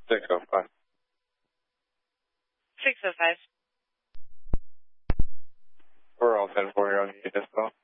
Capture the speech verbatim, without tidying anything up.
six oh five. six oh five. We're all ten four here on the dispo.